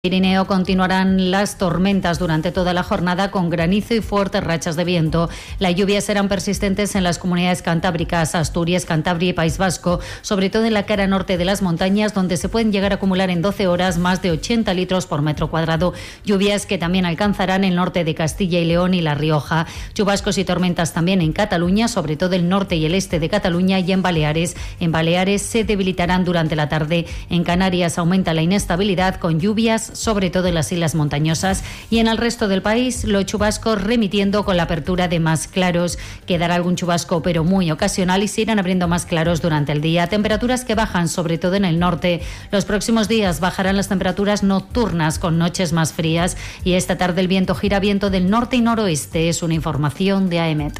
Pirineo continuarán las tormentas durante toda la jornada con granizo y fuertes rachas de viento. Las lluvias serán persistentes en las comunidades cantábricas, Asturias, Cantabria y País Vasco, sobre todo en la cara norte de las montañas, donde se pueden llegar a acumular en 12 horas más de 80 litros por metro cuadrado. Lluvias que también alcanzarán el norte de Castilla y León y La Rioja. Chubascos y tormentas también en Cataluña, sobre todo el norte y el este de Cataluña y en Baleares. En Baleares se debilitarán durante la tarde. En Canarias aumenta la inestabilidad con lluvias sobre todo en las islas montañosas, y en el resto del país los chubascos remitiendo con la apertura de más claros. Quedará algún chubasco pero muy ocasional y se irán abriendo más claros durante el día. Temperaturas que bajan sobre todo en el norte. Los próximos días bajarán las temperaturas nocturnas con noches más frías, y esta tarde el viento gira viento del norte y noroeste. Es una información de AEMET.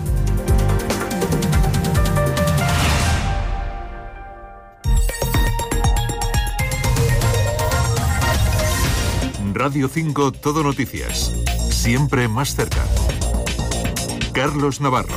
Radio 5 Todo Noticias. Siempre más cerca. Carlos Navarro.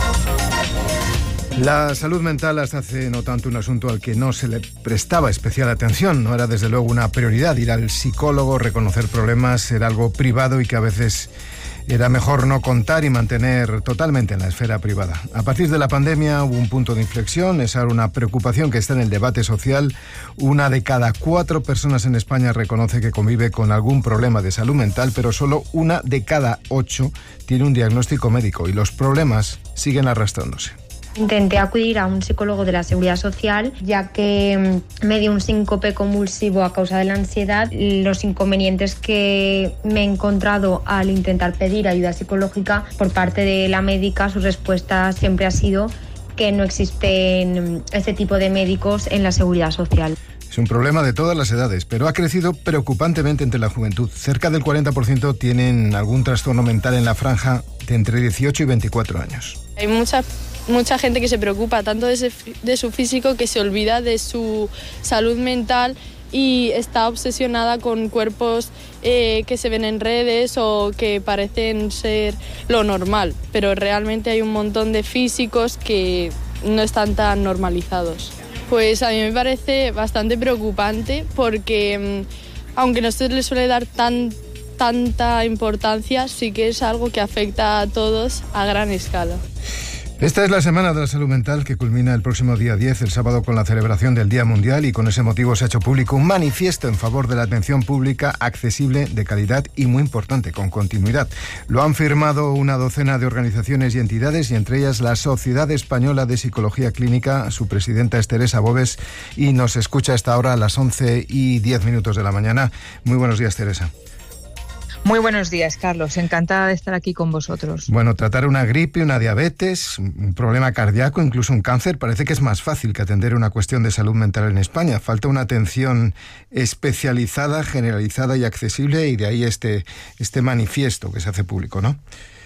La salud mental hasta hace no tanto un asunto al que no se le prestaba especial atención. No era desde luego una prioridad. Ir al psicólogo, reconocer problemas, era algo privado y que a veces era mejor no contar y mantener totalmente en la esfera privada. A partir de la pandemia hubo un punto de inflexión. Es ahora una preocupación que está en el debate social. 1 de cada 4 personas en España reconoce que convive con algún problema de salud mental, pero solo 1 de cada 8 tiene un diagnóstico médico, y los problemas siguen arrastrándose. Intenté acudir a un psicólogo de la Seguridad Social, ya que me dio un síncope convulsivo a causa de la ansiedad. Los inconvenientes que me he encontrado al intentar pedir ayuda psicológica por parte de la médica, su respuesta siempre ha sido que no existen este tipo de médicos en la Seguridad Social. Es un problema de todas las edades, pero ha crecido preocupantemente entre la juventud. Cerca del 40% tienen algún trastorno mental en la franja de entre 18 y 24 años. Hay mucha gente que se preocupa tanto de su físico que se olvida de su salud mental y está obsesionada con cuerpos que se ven en redes o que parecen ser lo normal, pero realmente hay un montón de físicos que no están tan normalizados. Pues a mí me parece bastante preocupante porque aunque no se le suele dar tanta importancia, sí que es algo que afecta a todos a gran escala. Esta es la Semana de la Salud Mental, que culmina el próximo día 10, el sábado, con la celebración del Día Mundial, y con ese motivo se ha hecho público un manifiesto en favor de la atención pública accesible, de calidad y, muy importante, con continuidad. Lo han firmado una docena de organizaciones y entidades, y entre ellas la Sociedad Española de Psicología Clínica. Su presidenta es Teresa Bobes y nos escucha a esta hora a las 11:10 de la mañana. Muy buenos días, Teresa. Muy buenos días, Carlos. Encantada de estar aquí con vosotros. Bueno, tratar una gripe, una diabetes, un problema cardíaco, incluso un cáncer, parece que es más fácil que atender una cuestión de salud mental en España. Falta una atención especializada, generalizada y accesible, y de ahí este manifiesto que se hace público, ¿no?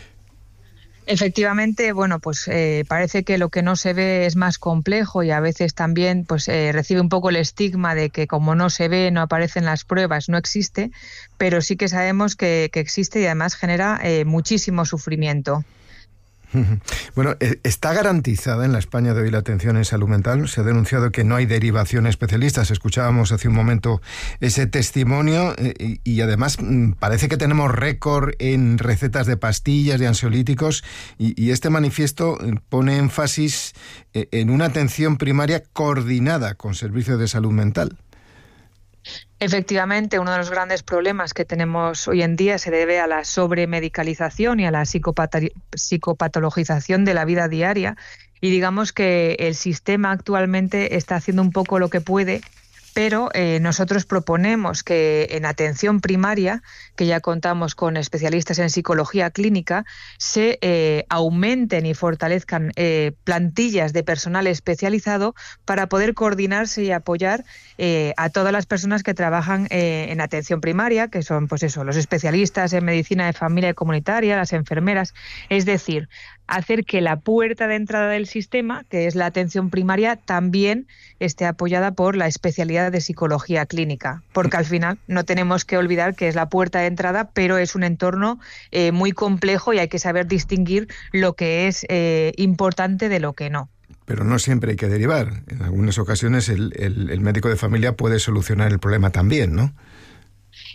Efectivamente, bueno, pues parece que lo que no se ve es más complejo, y a veces también pues recibe un poco el estigma de que como no se ve, no aparecen las pruebas, no existe, pero sí que sabemos que existe, y además genera muchísimo sufrimiento. Bueno, ¿está garantizada en la España de hoy la atención en salud mental? Se ha denunciado que no hay derivación a especialistas. Escuchábamos hace un momento ese testimonio y además parece que tenemos récord en recetas de pastillas, de ansiolíticos, y este manifiesto pone énfasis en una atención primaria coordinada con servicios de salud mental. Efectivamente, uno de los grandes problemas que tenemos hoy en día se debe a la sobremedicalización y a la psicopatologización de la vida diaria, y digamos que el sistema actualmente está haciendo un poco lo que puede, pero nosotros proponemos que en atención primaria, que ya contamos con especialistas en psicología clínica, se aumenten y fortalezcan plantillas de personal especializado para poder coordinarse y apoyar a todas las personas que trabajan en atención primaria, que son pues eso, los especialistas en medicina de familia y comunitaria, las enfermeras, es decir, hacer que la puerta de entrada del sistema, que es la atención primaria, también esté apoyada por la especialidad de psicología clínica, porque al final no tenemos que olvidar que es la puerta de entrada, pero es un entorno muy complejo, y hay que saber distinguir lo que es importante de lo que no. Pero no siempre hay que derivar. En algunas ocasiones el médico de familia puede solucionar el problema también, ¿no?